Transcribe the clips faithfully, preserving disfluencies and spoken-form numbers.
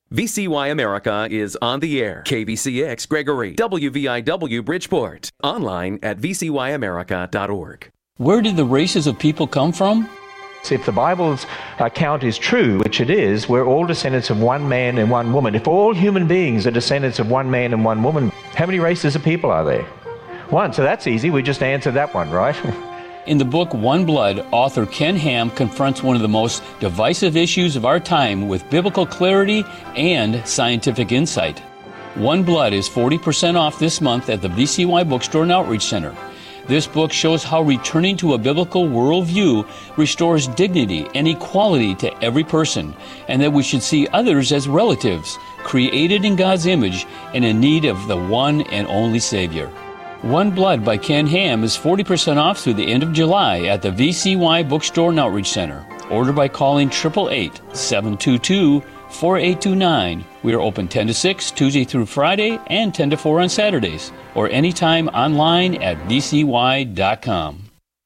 V C Y America is on the air. K V C X Gregory, W V I W Bridgeport. Online at v c y america dot org. Where did the races of people come from? If the Bible's account is true, which it is, we're all descendants of one man and one woman. If all human beings are descendants of one man and one woman, how many races of people are there? One. So that's easy. We just answered that one, right? In the book One Blood, author Ken Ham confronts one of the most divisive issues of our time with biblical clarity and scientific insight. One Blood is forty percent off this month at the V C Y Bookstore and Outreach Center. This book shows how returning to a biblical worldview restores dignity and equality to every person, and that we should see others as relatives, created in God's image and in need of the one and only Savior. One Blood by Ken Ham is forty percent off through the end of July at the V C Y Bookstore and Outreach Center. Order by calling eight eight eight, seven two two, four eight two nine. We are open ten to six, Tuesday through Friday, and ten to four on Saturdays, or anytime online at v c y dot com.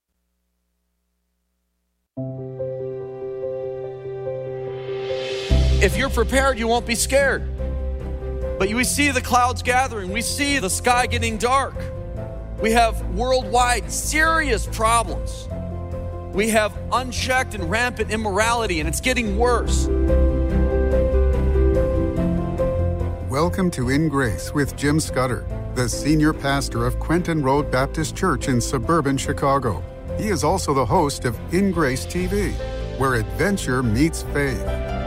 If you're prepared, you won't be scared. But we see the clouds gathering. We see the sky getting dark. We have worldwide serious problems. We have unchecked and rampant immorality, and it's getting worse. Welcome to In Grace with Jim Scudder, the senior pastor of Quentin Road Baptist Church in suburban Chicago. He is also the host of In Grace T V, where adventure meets faith.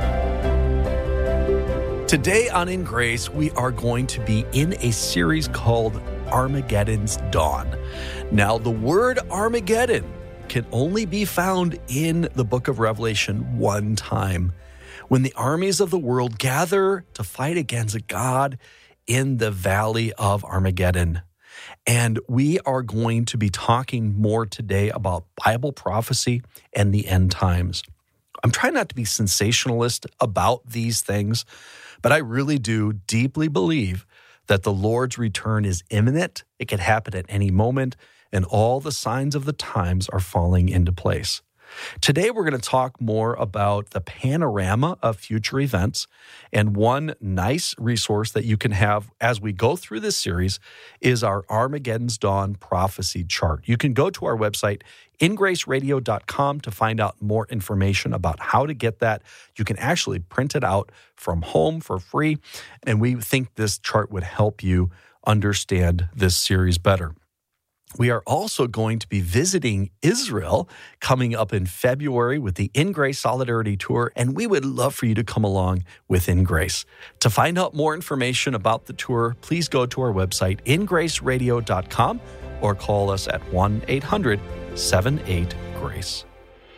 Today on In Grace, we are going to be in a series called Armageddon's Dawn. Now, the word Armageddon can only be found in the book of Revelation one time, when the armies of the world gather to fight against God in the valley of Armageddon. And we are going to be talking more today about Bible prophecy and the end times. I'm trying not to be sensationalist about these things, but I really do deeply believe that the Lord's return is imminent. It could happen at any moment, and all the signs of the times are falling into place. Today, we're going to talk more about the panorama of future events, and one nice resource that you can have as we go through this series is our Armageddon's Dawn prophecy chart. You can go to our website, in grace radio dot com, to find out more information about how to get that. You can actually print it out from home for free, and we think this chart would help you understand this series better. We are also going to be visiting Israel coming up in February with the In Grace Solidarity Tour, and we would love for you to come along with In Grace. To find out more information about the tour, please go to our website, in grace radio dot com, or call us at one eight hundred, seven eight, GRACE.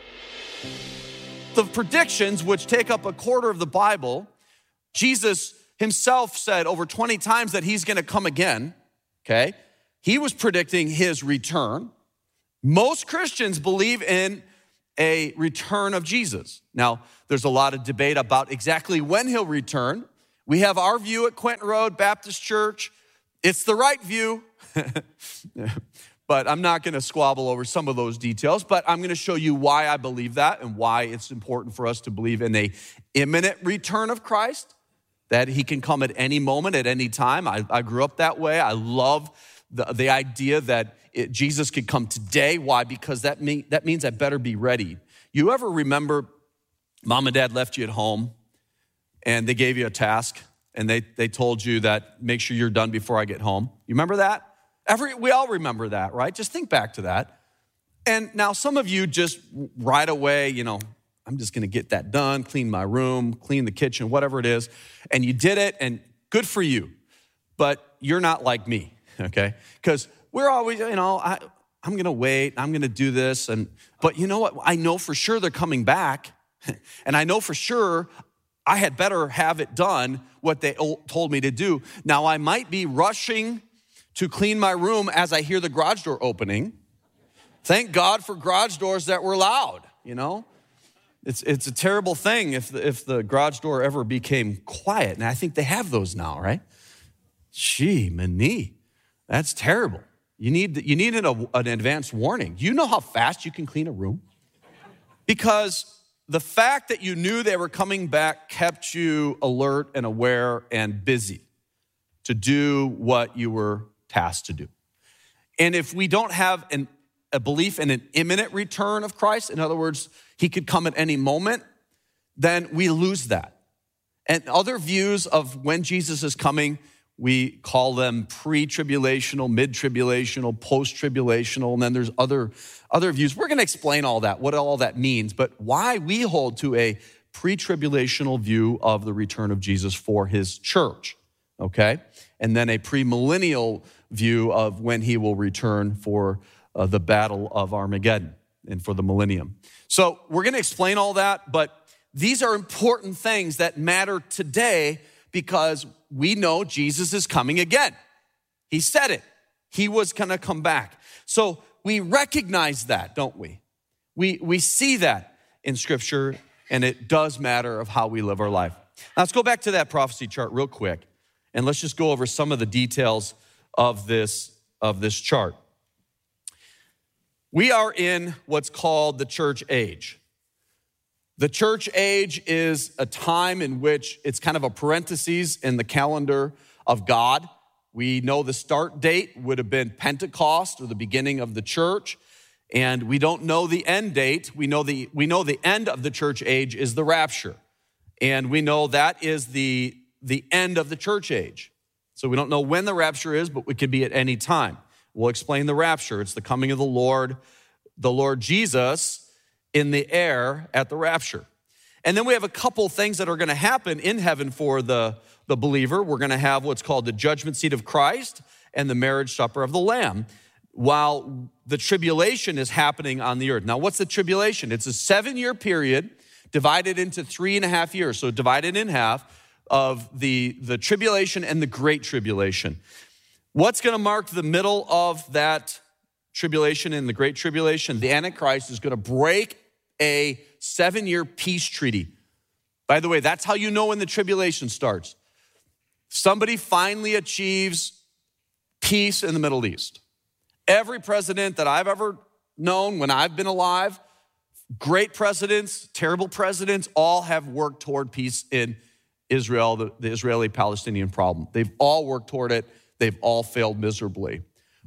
The predictions, which take up a quarter of the Bible, Jesus himself said over twenty times that he's going to come again, okay? He was predicting his return. Most Christians believe in a return of Jesus. Now, there's a lot of debate about exactly when he'll return. We have our view at Quentin Road Baptist Church. It's the right view, but I'm not going to squabble over some of those details, but I'm going to show you why I believe that and why it's important for us to believe in a imminent return of Christ, that he can come at any moment, at any time. I, I grew up that way. I love The, the idea that it, Jesus could come today. Why? Because that, mean, that means I better be ready. You ever remember mom and dad left you at home and they gave you a task and they, they told you that make sure you're done before I get home? You remember that? Every, we all remember that, right? Just think back to that. And now some of you just right away, you know, I'm just gonna get that done, clean my room, clean the kitchen, whatever it is. And you did it, and good for you. But you're not like me. Okay, because we're always, you know, I, I'm going to wait, I'm going to do this. and But you know what? I know for sure they're coming back. And I know for sure I had better have it done what they told me to do. Now, I might be rushing to clean my room as I hear the garage door opening. Thank God for garage doors that were loud, you know. It's it's a terrible thing if the, if the garage door ever became quiet. And I think they have those now, right? Gee, many. That's terrible. You need you need an, an advance warning. You know how fast you can clean a room? Because the fact that you knew they were coming back kept you alert and aware and busy to do what you were tasked to do. And if we don't have an, a belief in an imminent return of Christ, in other words, he could come at any moment, then we lose that. And other views of when Jesus is coming, we call them pre-tribulational, mid-tribulational, post-tribulational, and then there's other, other views. We're going to explain all that, what all that means, but why we hold to a pre-tribulational view of the return of Jesus for his church, okay? And then a premillennial view of when he will return for uh, the battle of Armageddon and for the millennium. So we're going to explain all that, but these are important things that matter today because we know Jesus is coming again. He said it. He was going to come back. So we recognize that, don't we? We, we see that in Scripture, and it does matter of how we live our life. Now let's go back to that prophecy chart real quick, and let's just go over some of the details of this, of this chart. We are in what's called the church age. The church age is a time in which it's kind of a parenthesis in the calendar of God. We know the start date would have been Pentecost or the beginning of the church, and we don't know the end date. We know the, we know the end of the church age is the rapture, and we know that is the, the end of the church age. So we don't know when the rapture is, but it could be at any time. We'll explain the rapture. It's the coming of the Lord, the Lord Jesus, in the air at the rapture. And then we have a couple things that are going to happen in heaven for the, the believer. We're going to have what's called the judgment seat of Christ and the marriage supper of the Lamb, while the tribulation is happening on the earth. Now, what's the tribulation? It's a seven-year period divided into three and a half years. So divided in half of the, the tribulation and the great tribulation. What's going to mark the middle of that tribulation and the great tribulation? The Antichrist is going to break a seven-year peace treaty. By the way, that's how you know when the tribulation starts. Somebody finally achieves peace in the Middle East. Every president that I've ever known when I've been alive, great presidents, terrible presidents, all have worked toward peace in Israel, the, the Israeli-Palestinian problem. They've all worked toward it. They've all failed miserably.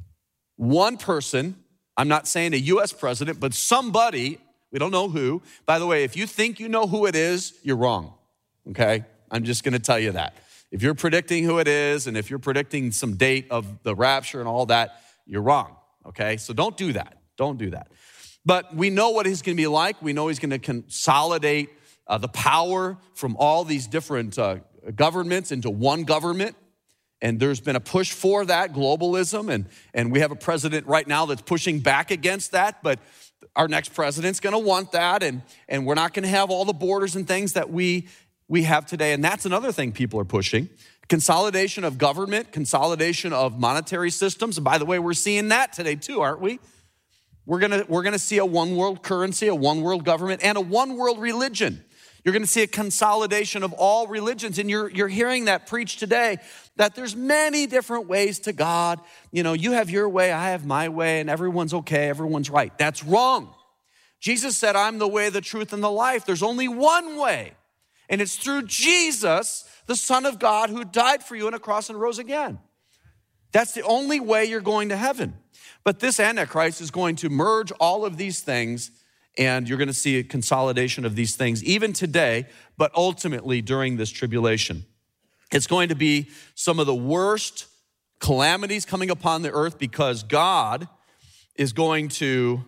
One person, I'm not saying a U S president, but somebody, we don't know who. By the way, if you think you know who it is, you're wrong, okay? I'm just going to tell you that. If you're predicting who it is, and if you're predicting some date of the rapture and all that, you're wrong, okay? So don't do that. Don't do that. But we know what he's going to be like. We know he's going to consolidate uh, the power from all these different uh, governments into one government. And there's been a push for that, globalism, and, and we have a president right now that's pushing back against that, but our next president's gonna want that, and, and we're not gonna have all the borders and things that we, we have today, and that's another thing people are pushing. Consolidation of government, consolidation of monetary systems, and by the way, we're seeing that today too, aren't we? We're gonna, we're gonna see a one world currency, a one world government, and a one world religion. You're going to see a consolidation of all religions, and you're, you're hearing that preached today, that there's many different ways to God. You know, you have your way, I have my way, and everyone's okay, everyone's right. That's wrong. Jesus said, I'm the way, the truth, and the life. There's only one way, and it's through Jesus, the Son of God, who died for you on a cross and rose again. That's the only way you're going to heaven. But this Antichrist is going to merge all of these things, and you're going to see a consolidation of these things even today, but ultimately during this tribulation. It's going to be some of the worst calamities coming upon the earth because God is going to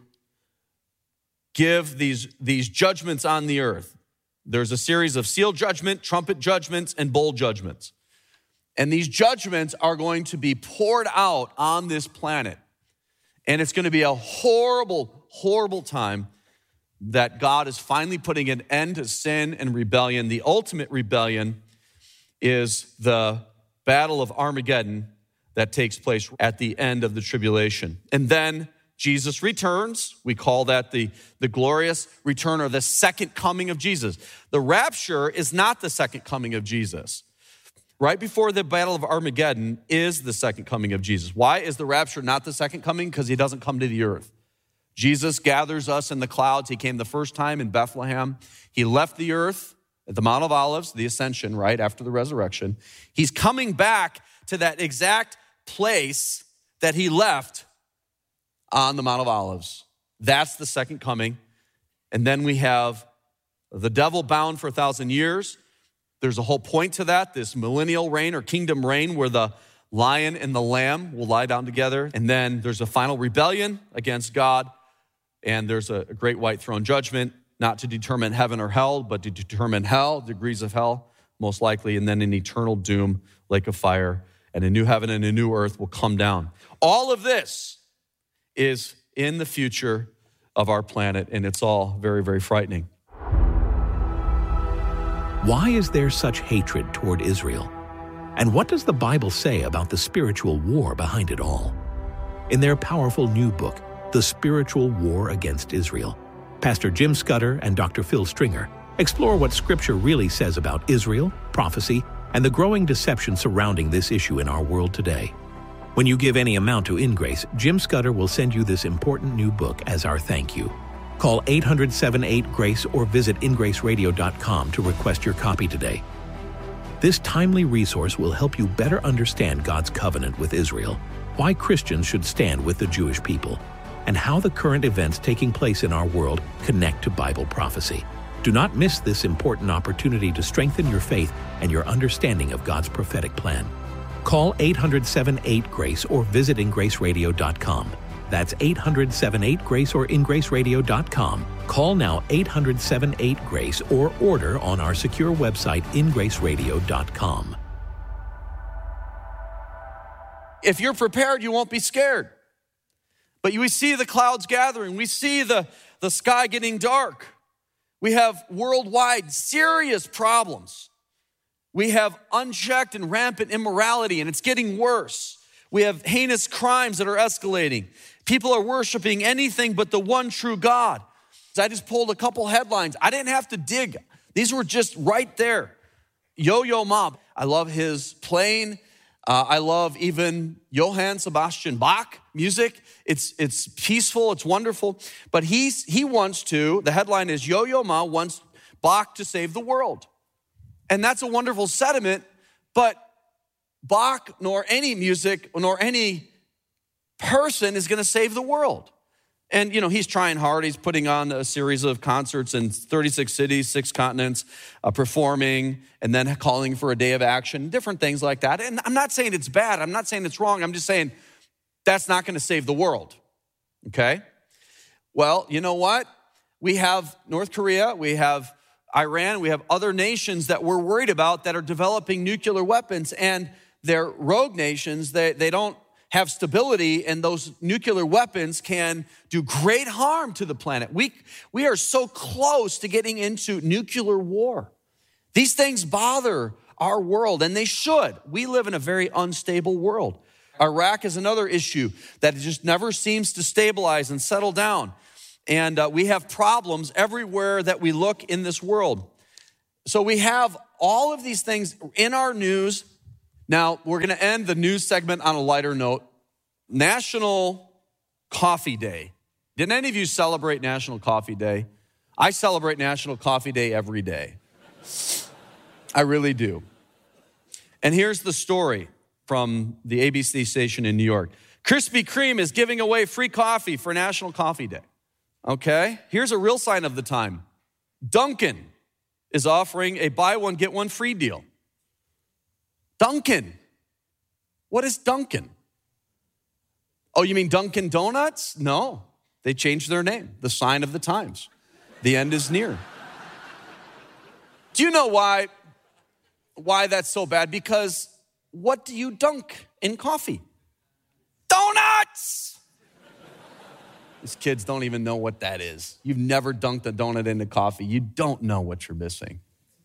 give these, these judgments on the earth. There's a series of seal judgment, trumpet judgments, and bowl judgments. And these judgments are going to be poured out on this planet. And it's going to be a horrible, horrible time that God is finally putting an end to sin and rebellion. The ultimate rebellion is the battle of Armageddon that takes place at the end of the tribulation. And then Jesus returns. We call that the, the glorious return or the second coming of Jesus. The rapture is not the second coming of Jesus. Right before the battle of Armageddon is the second coming of Jesus. Why is the rapture not the second coming? Because he doesn't come to the earth. Jesus gathers us in the clouds. He came the first time in Bethlehem. He left the earth at the Mount of Olives, the ascension, right after the resurrection. He's coming back to that exact place that he left on the Mount of Olives. That's the second coming. And then we have the devil bound for a thousand years. There's a whole point to that, this millennial reign or kingdom reign where the lion and the lamb will lie down together. And then there's a final rebellion against God. And there's a great white throne judgment, not to determine heaven or hell, but to determine hell, degrees of hell, most likely. And then an eternal doom, lake of fire, and a new heaven and a new earth will come down. All of this is in the future of our planet, and it's all very, very frightening. Why is there such hatred toward Israel? And what does the Bible say about the spiritual war behind it all? In their powerful new book, The Spiritual War Against Israel, Pastor Jim Scudder and Doctor Phil Stringer explore what Scripture really says about Israel, prophecy, and the growing deception surrounding this issue in our world today. When you give any amount to InGrace, Jim Scudder will send you this important new book as our thank you. Call eight hundred, seven eight, GRACE or visit in grace radio dot com to request your copy today. This timely resource will help you better understand God's covenant with Israel, why Christians should stand with the Jewish people, and how the current events taking place in our world connect to Bible prophecy. Do not miss this important opportunity to strengthen your faith and your understanding of God's prophetic plan. Call eight hundred, seven eight, GRACE or visit in grace radio dot com. That's eight hundred, seven eight, GRACE or in grace radio dot com. Call now eight hundred, seven eight, GRACE or order on our secure website in grace radio dot com. If you're prepared, you won't be scared. But we see the clouds gathering. We see the, the sky getting dark. We have worldwide serious problems. We have unchecked and rampant immorality, and it's getting worse. We have heinous crimes that are escalating. People are worshiping anything but the one true God. I just pulled a couple headlines. I didn't have to dig. These were just right there. Yo-Yo Ma. I love his playing. Uh, I love even Johann Sebastian Bach music. It's it's peaceful, it's wonderful. But he's he wants to, the headline is Yo-Yo Ma wants Bach to save the world. And that's a wonderful sentiment, but Bach nor any music nor any person is going to save the world. And, you know, he's trying hard. He's putting on a series of concerts in thirty-six cities, six continents, uh, performing, and then calling for a day of action, different things like that. And I'm not saying it's bad. I'm not saying it's wrong. I'm just saying that's not going to save the world, okay? Well, you know what? We have North Korea. We have Iran. We have other nations that we're worried about that are developing nuclear weapons, and they're rogue nations. They, they don't have stability, and those nuclear weapons can do great harm to the planet. We, we are so close to getting into nuclear war. These things bother our world, and they should. We live in a very unstable world. Iraq is another issue that just never seems to stabilize and settle down. And uh, we have problems everywhere that we look in this world. So we have all of these things in our news. Now, we're going to end the news segment on a lighter note. National Coffee Day. Didn't any of you celebrate National Coffee Day? I celebrate National Coffee Day every day. I really do. And here's the story from the A B C station in New York. Krispy Kreme is giving away free coffee for National Coffee Day. Okay, here's a real sign of the time. Dunkin' is offering a buy one, get one free deal. Dunkin'. What is Dunkin'? Oh, you mean Dunkin' Donuts? No, they changed their name. The sign of the times. The end is near. Do you know why, why that's so bad? Because what do you dunk in coffee? Donuts! These kids don't even know what that is. You've never dunked a donut into coffee. You don't know what you're missing.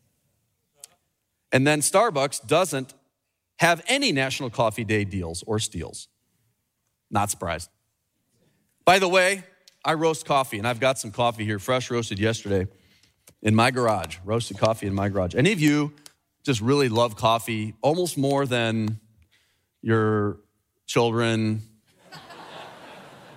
And then Starbucks doesn't have any National Coffee Day deals or steals. Not surprised. By the way, I roast coffee, and I've got some coffee here, fresh roasted yesterday in my garage. Roasted coffee in my garage. Any of you just really love coffee almost more than your children,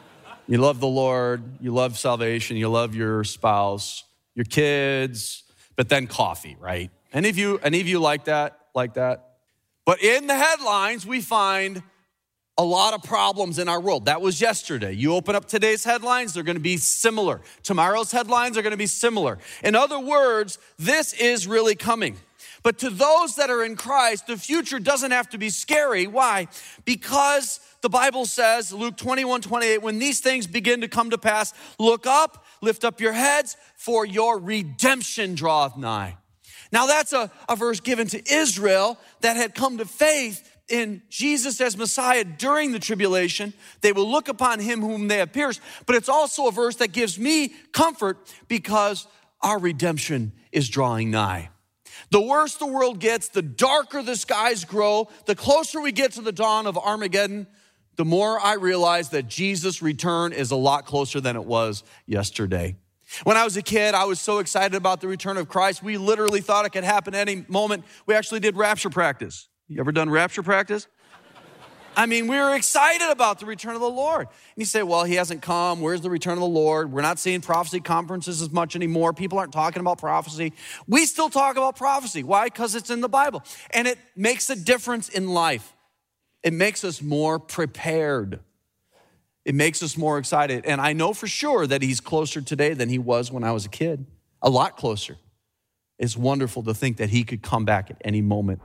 You love the Lord, you love salvation, you love your spouse, your kids, but then coffee, right? Any of you, any of you like that, like that? But in the headlines, we find a lot of problems in our world. That was yesterday. You open up today's headlines, they're gonna be similar. Tomorrow's headlines are gonna be similar. In other words, this is really coming. But to those that are in Christ, the future doesn't have to be scary. Why? Because the Bible says, Luke twenty-one, twenty-eight, when these things begin to come to pass, look up, lift up your heads, for your redemption draweth nigh. Now that's a, a verse given to Israel that had come to faith in Jesus as Messiah during the tribulation. They will look upon him whom they have pierced. But it's also a verse that gives me comfort because our redemption is drawing nigh. The worse the world gets, the darker the skies grow, the closer we get to the dawn of Armageddon, the more I realize that Jesus' return is a lot closer than it was yesterday. When I was a kid, I was so excited about the return of Christ. We literally thought it could happen any moment. We actually did rapture practice. You ever done rapture practice? I mean, we were excited about the return of the Lord. And you say, well, he hasn't come. Where's the return of the Lord? We're not seeing prophecy conferences as much anymore. People aren't talking about prophecy. We still talk about prophecy. Why? Because it's in the Bible. And it makes a difference in life. It makes us more prepared. It makes us more excited. And I know for sure that he's closer today than he was when I was a kid. A lot closer. It's wonderful to think that he could come back at any moment.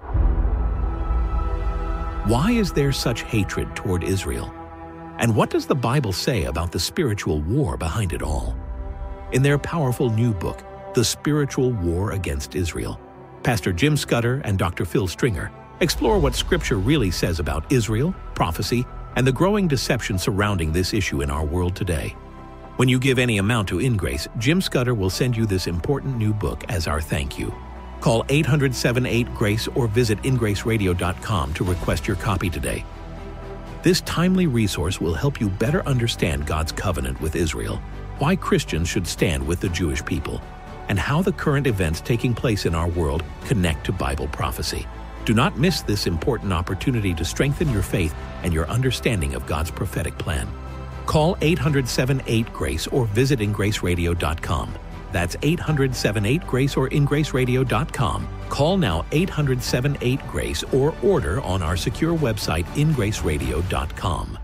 Why is there such hatred toward Israel? And what does the Bible say about the spiritual war behind it all? In their powerful new book, The Spiritual War Against Israel, Pastor Jim Scudder and Doctor Phil Stringer explore what Scripture really says about Israel, prophecy, and the growing deception surrounding this issue in our world today. When you give any amount to InGrace, Jim Scudder will send you this important new book as our thank you. Call eight hundred, seven eight, GRACE or visit in grace radio dot com to request your copy today. This timely resource will help you better understand God's covenant with Israel, why Christians should stand with the Jewish people, and how the current events taking place in our world connect to Bible prophecy. Do not miss this important opportunity to strengthen your faith and your understanding of God's prophetic plan. Call eight hundred, seven eight, GRACE or visit in grace radio dot com. That's eight hundred, seven eight, GRACE or in grace radio dot com. Call now eight hundred, seven eight, GRACE or order on our secure website in grace radio dot com.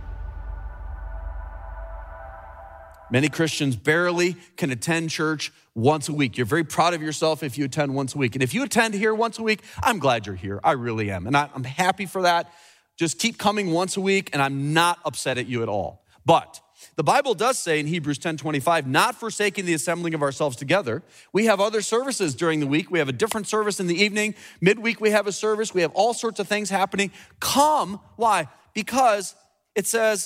Many Christians barely can attend church once a week. You're very proud of yourself if you attend once a week. And if you attend here once a week, I'm glad you're here. I really am. And I'm happy for that. Just keep coming once a week, and I'm not upset at you at all. But the Bible does say in Hebrews ten twenty-five, not forsaking the assembling of ourselves together. We have other services during the week. We have a different service in the evening. Midweek, we have a service. We have all sorts of things happening. Come. Why? Because it says,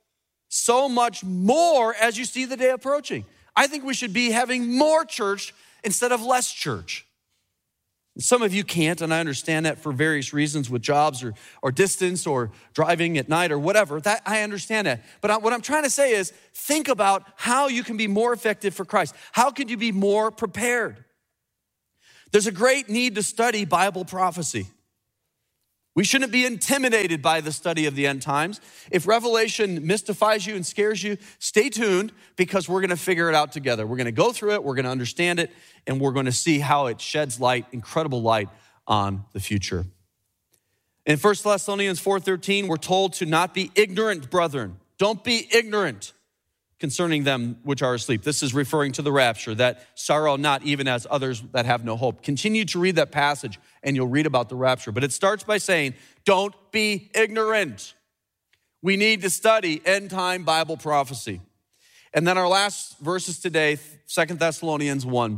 so much more as you see the day approaching. I think we should be having more church instead of less church. Some of you can't, and I understand that for various reasons with jobs or, or distance or driving at night or whatever. That I understand that. But I, what I'm trying to say is think about how you can be more effective for Christ. How can you be more prepared? There's a great need to study Bible prophecy. We shouldn't be intimidated by the study of the end times. If Revelation mystifies you and scares you, stay tuned because we're going to figure it out together. We're going to go through it, we're going to understand it, and we're going to see how it sheds light, incredible light on the future. In First Thessalonians four thirteen, we're told to not be ignorant, brethren. Don't be ignorant concerning them which are asleep. This is referring to the rapture, that sorrow not even as others that have no hope. Continue to read that passage and you'll read about the rapture. But it starts by saying, don't be ignorant. We need to study end time Bible prophecy. And then our last verses today, Second Thessalonians one,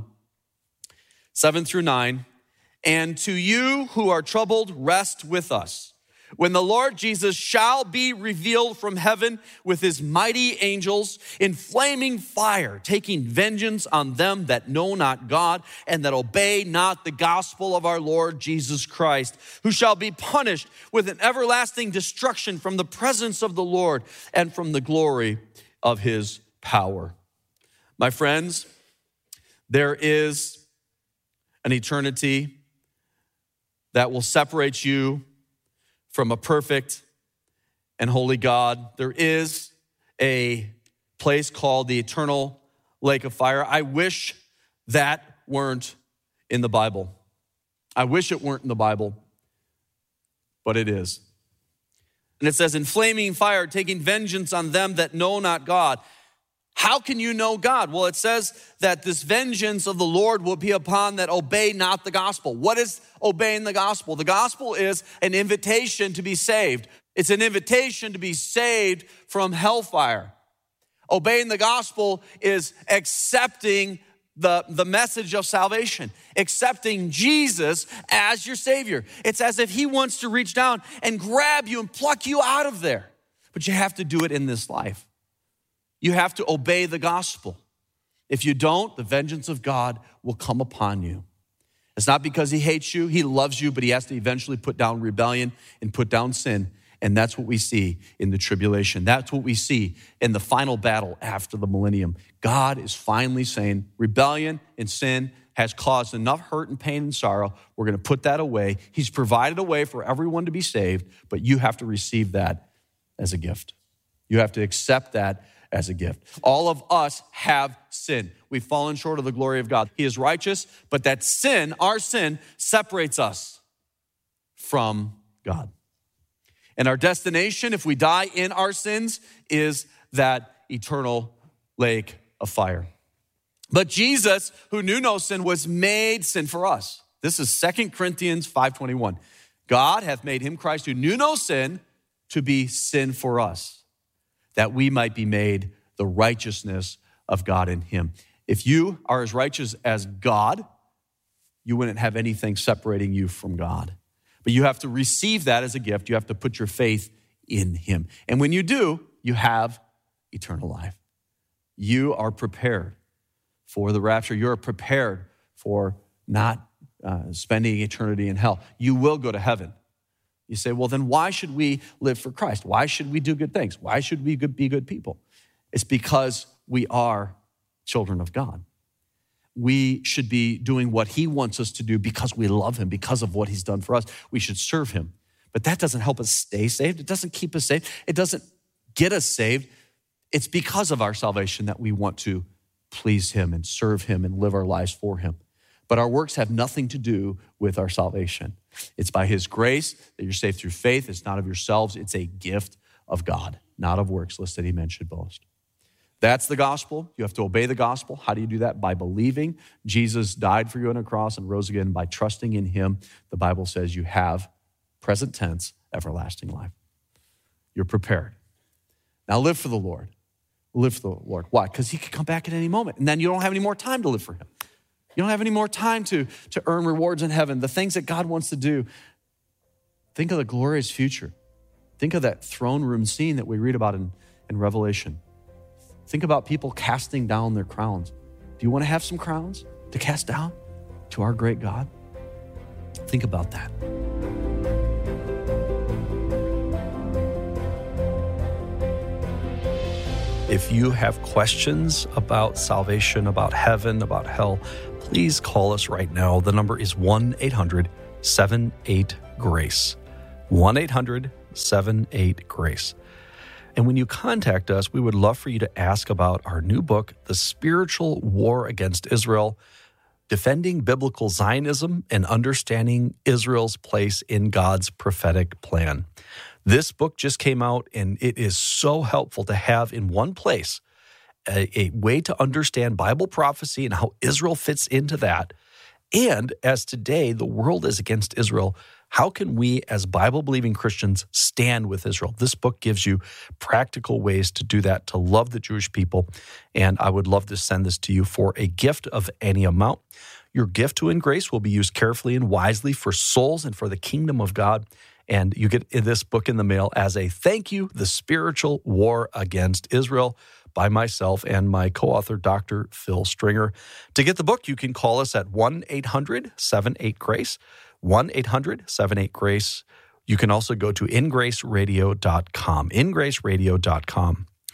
seven through nine. And to you who are troubled, rest with us, when the Lord Jesus shall be revealed from heaven with his mighty angels in flaming fire, taking vengeance on them that know not God and that obey not the gospel of our Lord Jesus Christ, who shall be punished with an everlasting destruction from the presence of the Lord and from the glory of his power. My friends, there is an eternity that will separate you from a perfect and holy God. There is a place called the eternal lake of fire. I wish that weren't in the Bible. I wish it weren't in the Bible, but it is. And it says, in flaming fire, taking vengeance on them that know not God. How can you know God? Well, it says that this vengeance of the Lord will be upon that obey not the gospel. What is obeying the gospel? The gospel is an invitation to be saved. It's an invitation to be saved from hellfire. Obeying the gospel is accepting the, the message of salvation, accepting Jesus as your Savior. It's as if he wants to reach down and grab you and pluck you out of there. But you have to do it in this life. You have to obey the gospel. If you don't, the vengeance of God will come upon you. It's not because he hates you, he loves you, but he has to eventually put down rebellion and put down sin. And that's what we see in the tribulation. That's what we see in the final battle after the millennium. God is finally saying rebellion and sin has caused enough hurt and pain and sorrow. We're going to put that away. He's provided a way for everyone to be saved, but you have to receive that as a gift. You have to accept that as a gift. All of us have sinned. We've fallen short of the glory of God. He is righteous, but that sin, our sin, separates us from God. And our destination, if we die in our sins, is that eternal lake of fire. But Jesus, who knew no sin, was made sin for us. This is Second Corinthians five twenty-one. God hath made him, Christ, who knew no sin, to be sin for us, that we might be made the righteousness of God in him. If you are as righteous as God, you wouldn't have anything separating you from God. But you have to receive that as a gift. You have to put your faith in him. And when you do, you have eternal life. You are prepared for the rapture. You're prepared for not uh, spending eternity in hell. You will go to heaven. You say, well, then why should we live for Christ? Why should we do good things? Why should we be good people? It's because we are children of God. We should be doing what he wants us to do because we love him, because of what he's done for us. We should serve him. But that doesn't help us stay saved. It doesn't keep us saved. It doesn't get us saved. It's because of our salvation that we want to please him and serve him and live our lives for him. But our works have nothing to do with our salvation. It's by his grace that you're saved through faith. It's not of yourselves. It's a gift of God, not of works, lest any man should boast. That's the gospel. You have to obey the gospel. How do you do that? By believing Jesus died for you on a cross and rose again. By trusting in him, the Bible says you have, present tense, everlasting life. You're prepared. Now live for the Lord. Live for the Lord. Why? Because he could come back at any moment, and then you don't have any more time to live for him. You don't have any more time to, to earn rewards in heaven, the things that God wants to do. Think of the glorious future. Think of that throne room scene that we read about in, in Revelation. Think about people casting down their crowns. Do you want to have some crowns to cast down to our great God? Think about that. If you have questions about salvation, about heaven, about hell, please call us right now. The number is one eight hundred seven eight GRACE. one eight hundred seven eight GRACE. And when you contact us, we would love for you to ask about our new book, The Spiritual War Against Israel, Defending Biblical Zionism and Understanding Israel's Place in God's Prophetic Plan. This book just came out, and it is so helpful to have in one place a, a way to understand Bible prophecy and how Israel fits into that. And as today the world is against Israel, how can we as Bible-believing Christians stand with Israel? This book gives you practical ways to do that, to love the Jewish people, and I would love to send this to you for a gift of any amount. Your gift to In Grace will be used carefully and wisely for souls and for the kingdom of God, and you get this book in the mail as a thank you, The Spiritual War Against Israel, by myself and my co-author, Doctor Phil Stringer. To get the book, you can call us at one eight hundred seven eight GRACE, one eight hundred seven eight GRACE. You can also go to in grace radio dot com, in grace radio dot com.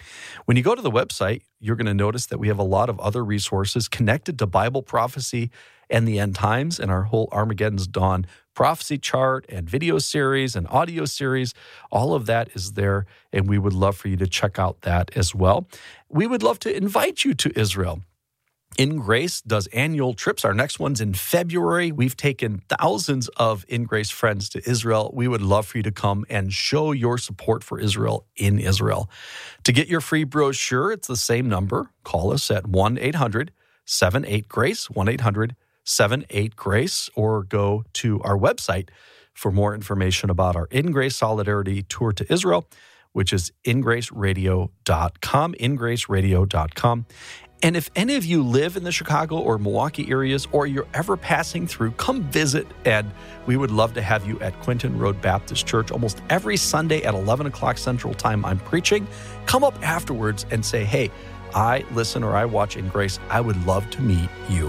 When you go to the website, you're going to notice that we have a lot of other resources connected to Bible prophecy and the end times, and our whole Armageddon's Dawn prophecy chart and video series and audio series. All of that is there, and we would love for you to check out that as well. We would love to invite you to Israel. In Grace does annual trips. Our next one's in February. We've taken thousands of In Grace friends to Israel. We would love for you to come and show your support for Israel in Israel. To get your free brochure, it's the same number. Call us at one eight hundred seven eight GRACE, one eight hundred seven eight GRACE, or go to our website for more information about our In Grace Solidarity Tour to Israel, which is in grace radio dot com, in grace radio dot com. And if any of you live in the Chicago or Milwaukee areas, or you're ever passing through, come visit, and we would love to have you at Quinton Road Baptist Church. Almost every Sunday at eleven o'clock Central Time, I'm preaching. Come up afterwards and say, hey, I listen or I watch In Grace. I would love to meet you.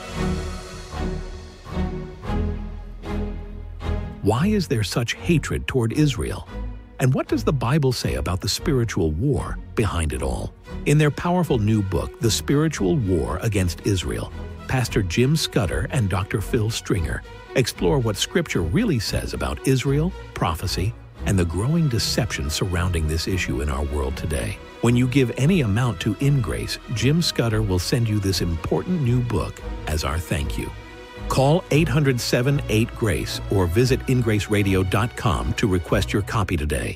Why is there such hatred toward Israel? And what does the Bible say about the spiritual war behind it all? In their powerful new book, The Spiritual War Against Israel, Pastor Jim Scudder and Doctor Phil Stringer explore what Scripture really says about Israel, prophecy, and the growing deception surrounding this issue in our world today. When you give any amount to In Grace, Jim Scudder will send you this important new book as our thank you. Call eight hundred seven eight GRACE or visit in grace radio dot com to request your copy today.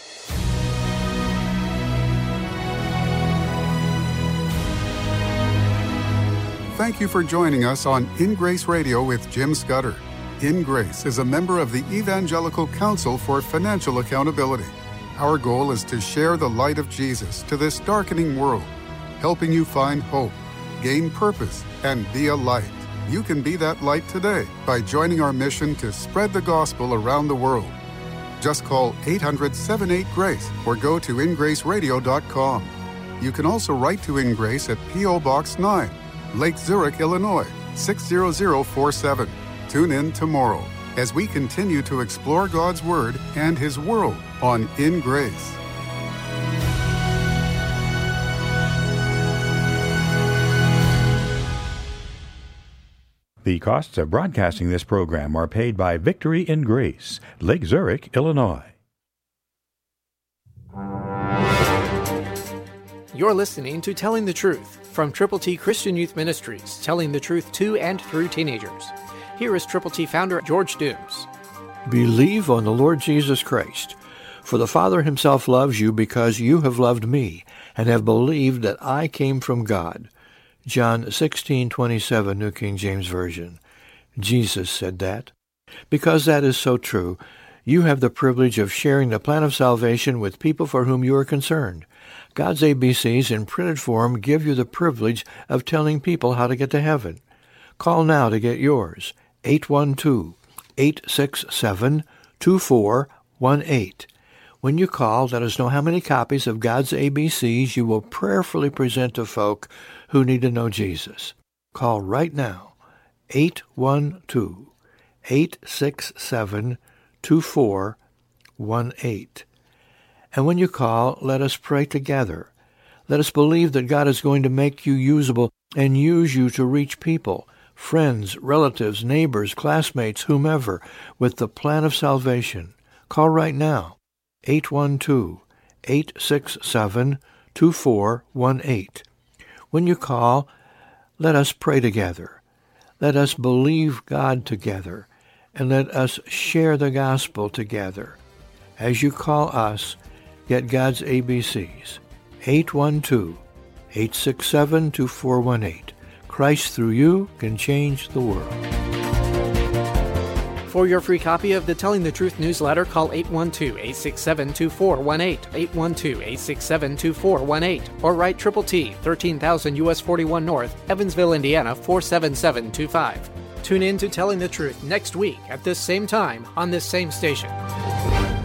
Thank you for joining us on In Grace Radio with Jim Scudder. In Grace is a member of the Evangelical Council for Financial Accountability. Our goal is to share the light of Jesus to this darkening world, helping you find hope, gain purpose, and be a light. You can be that light today by joining our mission to spread the gospel around the world. Just call eight hundred seven eight GRACE or go to in grace radio dot com. You can also write to In Grace at P O Box nine, Lake Zurich, Illinois, six zero zero four seven. Tune in tomorrow as we continue to explore God's Word and His world on In Grace. The costs of broadcasting this program are paid by Victory in Grace, Lake Zurich, Illinois. You're listening to Telling the Truth from Triple T Christian Youth Ministries, telling the truth to and through teenagers. Here is Triple T founder George Dooms. Believe on the Lord Jesus Christ, for the Father himself loves you because you have loved me and have believed that I came from God. John sixteen twenty-seven, New King James Version. Jesus said that. Because that is so true, you have the privilege of sharing the plan of salvation with people for whom you are concerned. God's A B Cs in printed form give you the privilege of telling people how to get to heaven. Call now to get yours, eight one two, eight six seven, two four one eight. When you call, let us know how many copies of God's A B Cs you will prayerfully present to folk who need to know Jesus. Call right now, eight one two, eight six seven, two four one eight. And when you call, let us pray together. Let us believe that God is going to make you usable and use you to reach people, friends, relatives, neighbors, classmates, whomever, with the plan of salvation. Call right now, eight one two, eight six seven, two four one eight. When you call, let us pray together. Let us believe God together, and let us share the gospel together. As you call us, get God's A B Cs, eight one two, eight six seven, two four one eight. Christ through you can change the world. For your free copy of the Telling the Truth newsletter, call eight one two, eight six seven, two four one eight, eight one two, eight six seven, two four one eight, or write Triple T, thirteen thousand U S forty-one North, Evansville, Indiana, four seven seven two five. Tune in to Telling the Truth next week at this same time on this same station.